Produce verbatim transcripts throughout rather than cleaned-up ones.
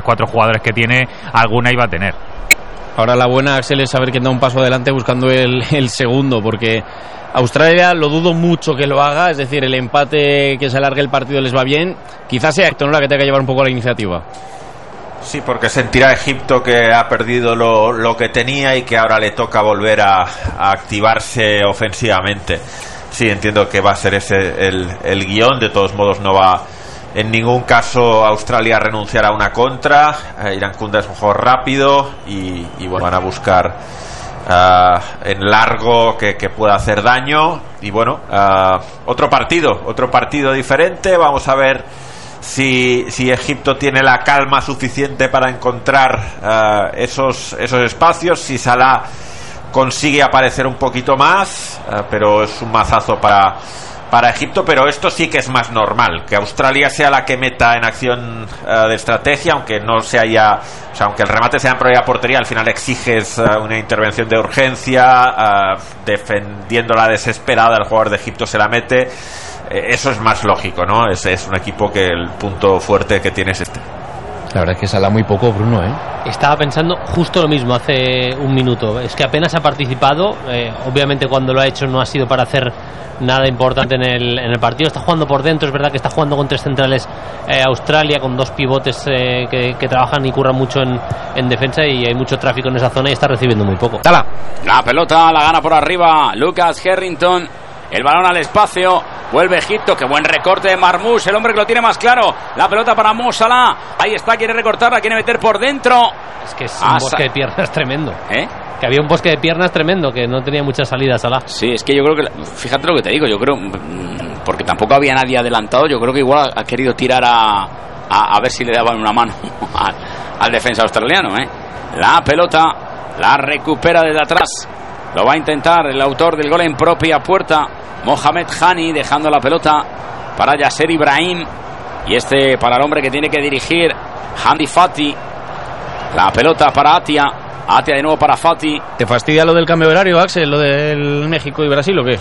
cuatro jugadores que tiene, alguna iba a tener. Ahora la buena, Axel, es saber que da un paso adelante buscando el, el segundo, porque Australia lo dudo mucho que lo haga, es decir, el empate, que se alargue el partido les va bien. Quizás sea Egipto, ¿no?, la que tenga que llevar un poco la iniciativa. Sí, porque sentirá Egipto que ha perdido lo, lo que tenía y que ahora le toca volver a, a activarse ofensivamente. Sí, entiendo que va a ser ese el, el guión. De todos modos, no va en ningún caso Australia a renunciar a una contra. eh, Irankunda es un jugador rápido y, y bueno, van a buscar uh, en largo que, que pueda hacer daño. Y bueno, uh, otro partido, otro partido diferente. Vamos a ver si, si Egipto tiene la calma suficiente para encontrar uh, esos, esos espacios, si Salah consigue aparecer un poquito más, uh, pero es un mazazo para, para Egipto. Pero esto sí que es más normal, que Australia sea la que meta en acción uh, de estrategia, aunque no se haya, o sea, aunque el remate sea en propia portería, al final exiges uh, una intervención de urgencia, uh, defendiendo la desesperada, el jugador de Egipto se la mete. Eso es más lógico, ¿no? Es, es un equipo que el punto fuerte que tiene es este. La verdad es que Salah muy poco, Bruno, ¿eh? Estaba pensando justo lo mismo hace un minuto. Es que apenas ha participado. Eh, obviamente cuando lo ha hecho no ha sido para hacer nada importante en el, en el partido. Está jugando por dentro. Es verdad que está jugando con tres centrales eh, Australia, con dos pivotes eh, que, que trabajan y curran mucho en, en defensa, y hay mucho tráfico en esa zona y está recibiendo muy poco. Tala. La pelota la gana por arriba Lucas Harrington. El balón al espacio. Vuelve Egipto, qué buen recorte de Marmoush, el hombre que lo tiene más claro. La pelota para Mo Salah. Ahí está, quiere recortarla, quiere meter por dentro. Es que es un Ah, bosque de piernas tremendo. ¿Eh? Que había un bosque de piernas tremendo, que no tenía muchas salidas, Salah. Sí, es que yo creo que, fíjate lo que te digo, yo creo, porque tampoco había nadie adelantado, yo creo que igual ha querido tirar a, a, a ver si le daban una mano al, al defensa australiano, ¿eh? La pelota la recupera desde atrás. Lo va a intentar el autor del gol en propia puerta, Mohamed Hani, dejando la pelota para Yasser Ibrahim. Y este para el hombre que tiene que dirigir, Hamdi Fati. La pelota para Atia. Atia de nuevo para Fati. ¿Te fastidia lo del cambio horario, Axel, lo del México y Brasil o qué?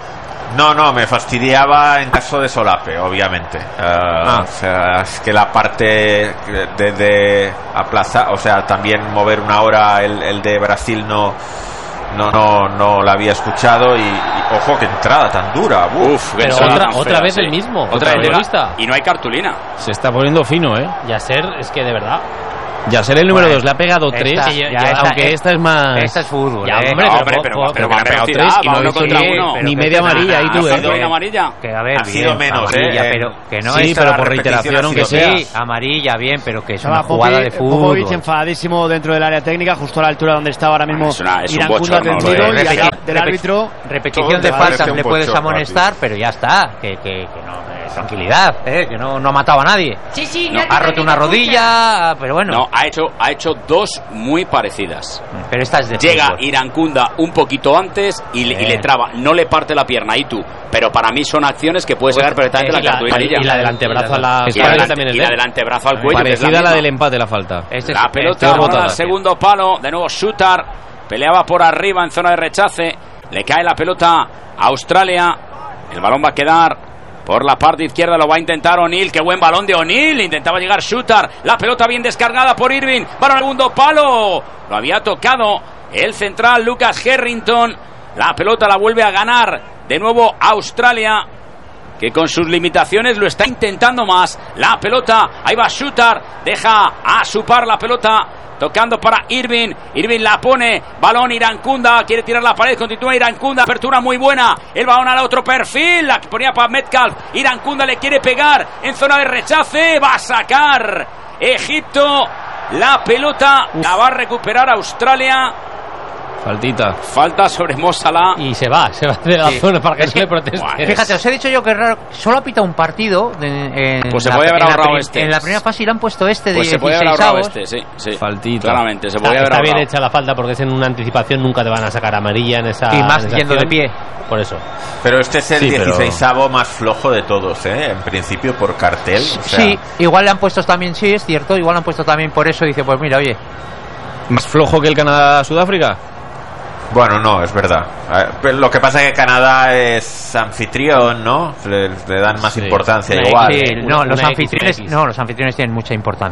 No, no, me fastidiaba en caso de solape, obviamente. Uh, ah. O sea, es que la parte de, de aplazar, o sea, también mover una hora el, el de Brasil no... No, no, no la había escuchado y, y ojo, qué entrada tan dura. Uf, pero otra, otra vez sí. El mismo, otra vez y no hay cartulina. Se está poniendo fino, ¿eh? Yasser, es que de verdad. Yasser el número dos, bueno, le ha pegado tres, esta, ya, ya aunque esta, esta es más. Esta es fútbol. Ya, eh. hombre, no, pero, hombre, pero, pero, pero, pero que ha pegado tres y no uno contra ni, uno. Ni media amarilla, ahí tú, ¿eh? ¿eh? amarilla. Que a ver, ha bien, sido menos, amarilla, eh. pero que no sí, es pero por reiteración, aunque sea. Sí, amarilla, bien, pero que es Estaba una jugada Popovic, de fútbol. Popovic enfadadísimo dentro del área técnica, justo a la altura donde estaba ahora mismo. Es, una, es Irán un bochorno. Cunda ¿no? y Repeti- del árbitro. Repetición de faltas le puedes amonestar, pero ya está. Que, que, que no, eh, tranquilidad, eh, que no, no ha matado a nadie. Sí, sí, no, ha roto una rodilla, pero bueno. No, ha hecho, ha hecho dos muy parecidas. Pero esta es de Llega fútbol. Irankunda un poquito antes y le, y le traba, no le parte la pierna, y tú. Pero para mí son acciones que puedes sacar perfectamente la cartulina. Y, y la del antebrazo a la, y la, del, también es y la del antebrazo al cuello. Parecida a la del empate, la falta. Este la es, pelota ahora al segundo palo, de nuevo Shootar, peleaba por arriba en zona de rechace, le cae la pelota a Australia, el balón va a quedar por la parte izquierda, lo va a intentar O'Neill, qué buen balón de O'Neill, intentaba llegar Shootar, la pelota bien descargada por Irving, para el segundo palo, lo había tocado el central Lucas Harrington, la pelota la vuelve a ganar de nuevo Australia, que con sus limitaciones lo está intentando más. La pelota, ahí va Shootar, deja a su par la pelota, tocando para Irving, Irving la pone, balón Irankunda, quiere tirar la pared, continúa Irankunda, apertura muy buena, el balón al otro perfil, la que ponía para Metcalf, Irankunda le quiere pegar en zona de rechace, va a sacar Egipto, la pelota Uf. La va a recuperar Australia. Faltita. Falta sobre Mo Salah. Y se va, se va de la sí. zona para que es no que, le proteste. Bueno, fíjate, os he dicho yo que raro, solo ha pitado un partido. De, en pues se la, puede haber ahorrado en este. En la primera fase le han puesto este de pues se puede haber ahorrado este, sí, sí. Faltita. Claramente, se está, puede haber está ahorrado. bien hecha la falta porque es en una anticipación, nunca te van a sacar amarilla en esa. Y más esa yendo acción. de pie. Por eso. Pero este es el sí, dieciseisavo pero... más flojo de todos, ¿eh? En principio por cartel. O sea... Sí, igual le han puesto también, sí, es cierto, igual le han puesto también por eso. Dice, pues mira, oye. ¿Más flojo que el Canadá-Sudáfrica? Bueno, no, es verdad. Lo que pasa es que Canadá es anfitrión, ¿no? Le, le dan más sí. importancia sí, igual. Sí, no, una, los una anfitriones, X, no, los anfitriones tienen mucha importancia.